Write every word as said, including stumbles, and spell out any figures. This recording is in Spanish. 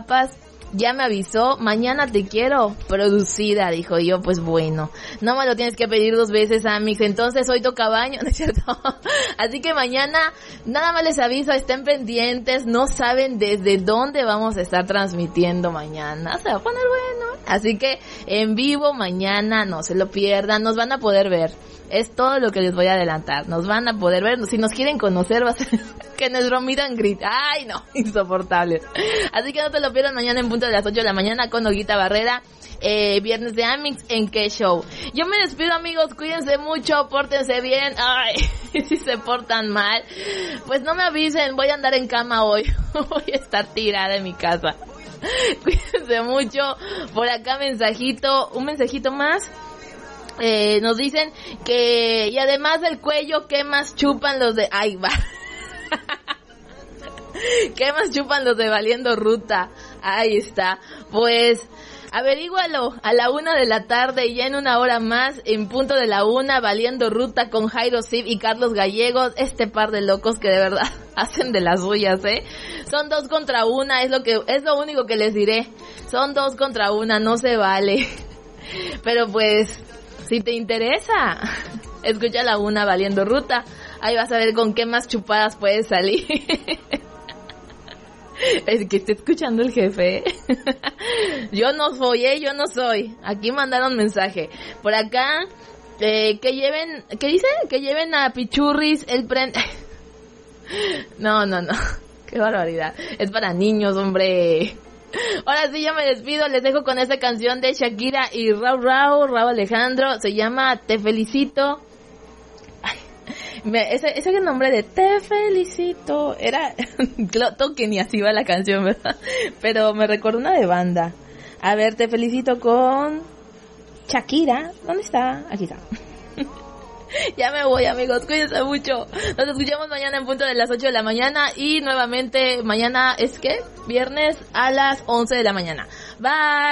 guapas. Ya me avisó, mañana te quiero, producida, dijo yo, pues bueno, no me lo tienes que pedir dos veces, Amix, entonces hoy toca baño, ¿no es cierto? Así que mañana, nada más les aviso, estén pendientes, no saben desde dónde vamos a estar transmitiendo mañana, se va a poner bueno, así que en vivo mañana, no se lo pierdan, nos van a poder ver. Es todo lo que les voy a adelantar. Nos van a poder ver. Si nos quieren conocer, va a ser que nuestro meet and greet. Ay, no, insoportables. Así que no te lo pierdan mañana en punto de las ocho de la mañana con Olguita Barrera. Eh, viernes de Amix en Qué Show. Yo me despido, amigos. Cuídense mucho, pórtense bien. Ay, si se portan mal, pues no me avisen. Voy a andar en cama hoy. Voy a estar tirada en mi casa. Cuídense mucho. Por acá mensajito. Un mensajito más. Eh, nos dicen que, y además del cuello, ¿qué más chupan los de, ay, va, qué más chupan los de Valiendo Ruta? Ahí está, pues, averígualo a la una de la tarde y ya en una hora más, en punto de la una, Valiendo Ruta con Jairo Sib y Carlos Gallegos, este par de locos que de verdad hacen de las suyas, eh, son dos contra una, es lo que, es lo único que les diré, son dos contra una, no se vale, pero pues, si te interesa, escucha la una Valiendo Ruta. Ahí vas a ver con qué más chupadas puedes salir. Es que está escuchando el jefe. Yo no soy, ¿eh? Yo no soy. Aquí mandaron mensaje. Por acá, eh, que lleven, ¿qué dice? Que lleven a Pichurris el prende. No, no, no. Qué barbaridad. Es para niños, hombre. Ahora sí, yo me despido, les dejo con esta canción de Shakira y Rau Rau, Rau Alejandro, se llama Te Felicito. Ay, me, ese, ese nombre de Te Felicito, era, claro que ni así va la canción, ¿verdad? Pero me recuerda una de banda. A ver, Te Felicito con Shakira, ¿dónde está? Aquí está. Ya me voy, amigos, cuídense mucho. Nos escuchamos mañana en punto de las ocho de la mañana y nuevamente mañana es que viernes a las once de la mañana. Bye.